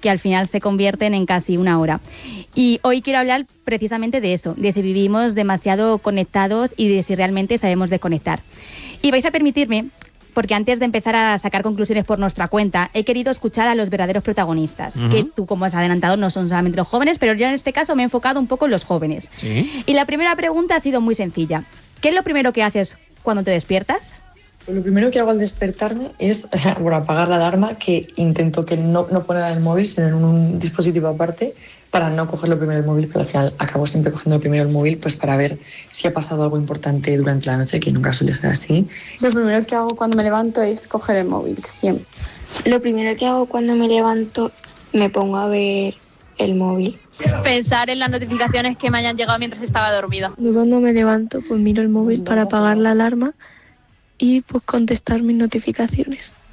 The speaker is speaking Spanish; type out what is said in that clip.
que al final se convierten en casi una hora. Y hoy quiero hablar precisamente de eso, de si vivimos demasiado conectados y de si realmente sabemos desconectar. Y vais a permitirme, porque antes de empezar a sacar conclusiones por nuestra cuenta, he querido escuchar a los verdaderos protagonistas, que tú, como has adelantado, no son solamente los jóvenes, pero yo en este caso me he enfocado un poco en los jóvenes. ¿Sí? Y la primera pregunta ha sido muy sencilla. ¿Qué es lo primero que haces cuando te despiertas? Lo primero que hago al despertarme es apagar la alarma, que intento que no ponerla en el móvil, sino en un dispositivo aparte, para no cogerlo primero el móvil, pero al final acabo siempre cogiendo primero el móvil, pues para ver si ha pasado algo importante durante la noche, que nunca suele ser así. Lo primero que hago cuando me levanto es coger el móvil, siempre. Lo primero que hago cuando me levanto, me pongo a ver el móvil. Pensar en las notificaciones que me hayan llegado mientras estaba dormida. Yo cuando me levanto, pues miro el móvil para apagar la alarma y pues contestar mis notificaciones.